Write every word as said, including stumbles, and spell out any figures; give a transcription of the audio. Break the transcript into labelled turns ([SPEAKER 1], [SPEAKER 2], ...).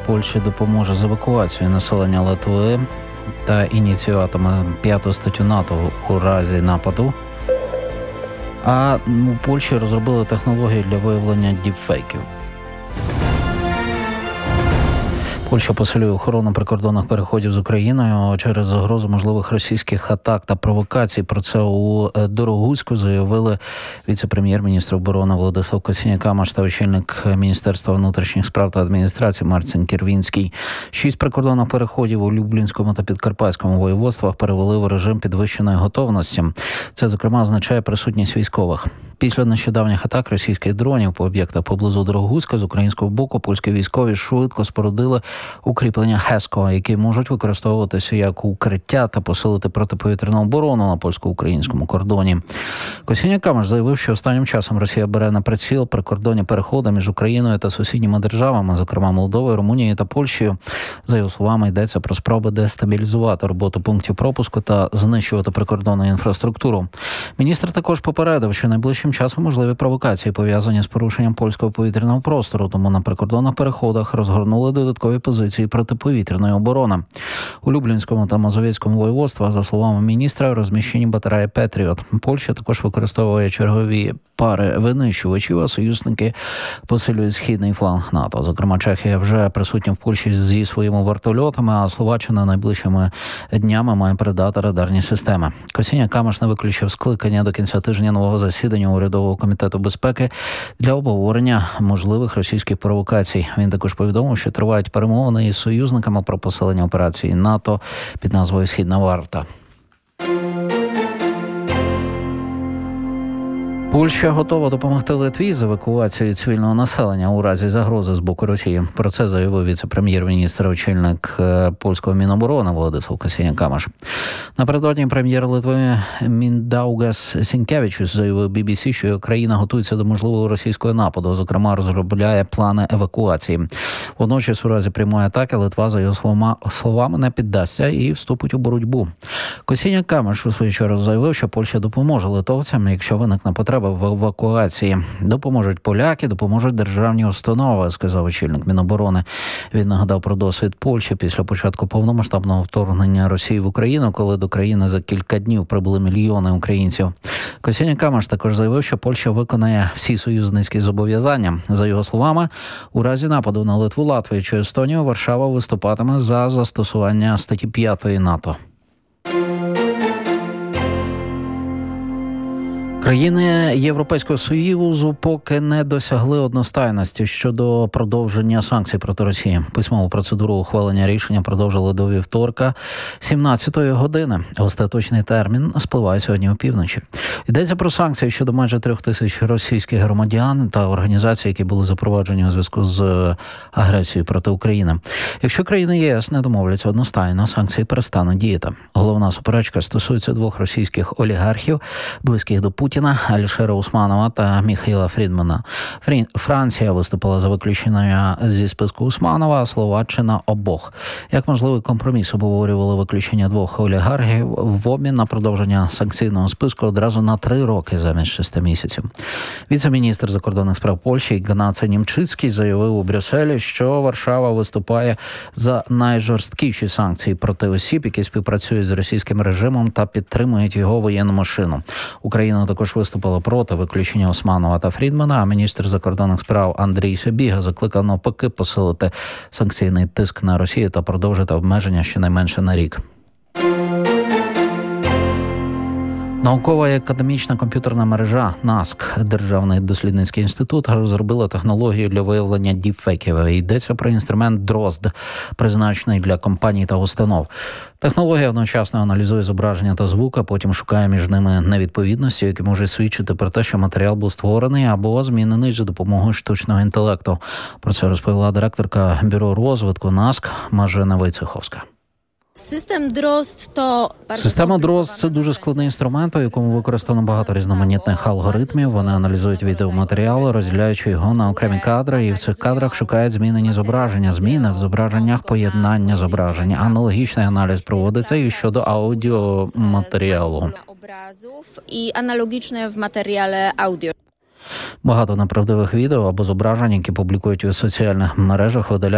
[SPEAKER 1] Польщі допоможе з евакуацією населення Литви та ініціюватиме п'яту статтю НАТО у разі нападу. А у Польщі розробили технологію для виявлення діпфейків. Польща посилює охорону прикордонних переходів з Україною через загрозу можливих російських атак та провокацій. Про це у Дорогуську заявили віце-прем'єр-міністр оборони Владислав Косіняк-Камаш та очільник Міністерства внутрішніх справ та адміністрації Марцин Кірвінський. Шість прикордонних переходів у Люблінському та Підкарпатському воєводствах перевели в режим підвищеної готовності. Це, зокрема, означає присутність військових. Після нещодавніх атак російських дронів по об'єктах поблизу Дорогуська з українського боку польські військові швидко спорудили укріплення ХЕСКО, які можуть використовуватися як укриття та посилити протиповітряну оборону на польсько-українському кордоні. Косіняк-Камаш заявив, що останнім часом Росія бере на приціл прикордонні переходи між Україною та сусідніми державами, зокрема Молдовою, Румунією та Польщею. За його словами, йдеться про спроби дестабілізувати роботу пунктів пропуску та знищувати прикордонну інфраструктуру. Міністр також попередив, що найближчим часом можливі провокації, пов'язані з порушенням польського повітряного простору, тому на прикордонних переходах розгорнули додаткові позиції протиповітряної оборони. У Люблінському та Мазовецькому воєводствах, за словами міністра, розміщені батареї «Петріот». Польща також використовує чергові пари винищувачів, а союзники посилюють східний фланг НАТО. Зокрема, Чехія вже присутня в Польщі зі своїми вертольотами, а Словаччина найближчими днями має передати радарні системи. Косіняк-Камаш не виключив скликання до кінця тижня нового засідання урядового комітету безпеки для обговорення можливих російських провокацій. Він також повідомив, що тривають перемовини із союзниками про посилення операції НАТО під назвою «Східна варта». Польща готова допомогти Литві з евакуацією цивільного населення у разі загрози з боку Росії. Про це заявив віце-прем'єр-міністр, очільник польського Міноборони Владислав Косіняк-Камаш. Напередодні прем'єр Литви Міндаугас Сінкевичус заявив бі бі сі, що країна готується до можливого російського нападу, зокрема розробляє плани евакуації. Водночас у разі прямої атаки Литва, за його словами, не піддасться і вступить у боротьбу. Косіняк-Камаш у свою чергу заявив, що Польща допоможе литовцям, якщо виникне потреба в евакуації. Допоможуть поляки, допоможуть державні установи, сказав очільник Міноборони. Він нагадав про досвід Польщі після початку повномасштабного вторгнення Росії в Україну, коли до країни за кілька днів прибули мільйони українців. Косіняк-Камаш також заявив, що Польща виконає всі союзницькі зобов'язання. За його словами, у разі нападу на Литву, Латвію чи Естонію Варшава виступатиме за застосування статті п'ятої НАТО. Країни Європейського Союзу поки не досягли одностайності щодо продовження санкцій проти Росії. Письмову процедуру ухвалення рішення продовжили до вівторка сімнадцятої години. Остаточний термін спливає сьогодні опівночі. Йдеться про санкції щодо майже трьох тисяч російських громадян та організацій, які були запроваджені у зв'язку з агресією проти України. Якщо країни ЄС не домовляться одностайно, санкції перестануть діяти. Головна суперечка стосується двох російських олігархів, близьких до Путіна, Алішера Усманова та Міхаїла Фрідмана. Фрі... Франція виступила за виключення зі списку Усманова, а Словаччина – обох. Як можливий компроміс обговорювали виключення двох олігархів в обмін на продовження санкційного списку одразу на три роки замість шести місяців. Віце-міністр закордонних справ Польщі Ігнаций Німчицький заявив у Брюсселі, що Варшава виступає за найжорсткіші санкції проти осіб, які співпрацюють з російським режимом та підтримують його воєнну машину. Україна також виступила проти виключення Усманова та Фрідмана, а міністр закордонних справ Андрій Сибіга закликав навпаки посилити санкційний тиск на Росію та продовжити обмеження щонайменше на рік. Наукова і академічна комп'ютерна мережа наск, Державний дослідницький інститут, розробила технологію для виявлення діпфейків. Йдеться про інструмент дрозд, призначений для компаній та установ. Технологія одночасно аналізує зображення та звук, а потім шукає між ними невідповідності, які можуть свідчити про те, що матеріал був створений або змінений за допомогою штучного інтелекту. Про це розповіла директорка бюро розвитку наск Мажена Войцеховська.
[SPEAKER 2] Систем дрозд то
[SPEAKER 1] Система дрозд – це дуже складний інструмент, у якому використано багато різноманітних алгоритмів. Вони аналізують відеоматеріал, розділяючи його на окремі кадри, і в цих кадрах шукають змінені зображення, зміни в зображеннях, поєднання зображень. Аналогічний аналіз проводиться і щодо аудіоматеріалу.
[SPEAKER 2] І аналогічне в матеріалі аудіо.
[SPEAKER 1] Багато неправдивих відео або зображень, які публікують у соціальних мережах, видаляють